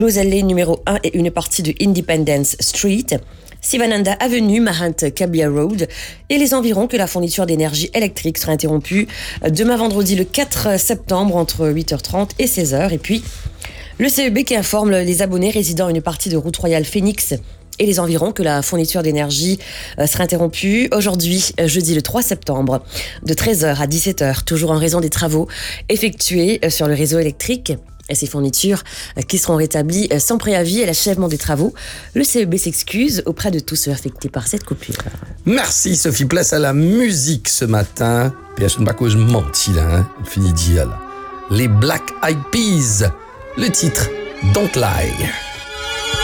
Alley numéro 1 et une partie de Independence Street, Sivananda Avenue, Mahant Kabia Road et les environs que la fourniture d'énergie électrique sera interrompue demain vendredi le 4 septembre entre 8h30 et 16h. Et puis le CEB qui informe les abonnés résidant une partie de route royale Phoenix et les environs que la fourniture d'énergie sera interrompue aujourd'hui, jeudi le 3 septembre, de 13h à 17h, toujours en raison des travaux effectués sur le réseau électrique. Et ces fournitures qui seront rétablies sans préavis et l'achèvement des travaux. Le CEB s'excuse auprès de tous ceux affectés par cette coupure. Merci Sophie, place à la musique ce matin. Puis je ne sais pas quoi je mentis là, hein. On finit d'y aller. Les Black Eyed Peas, le titre Don't Lie.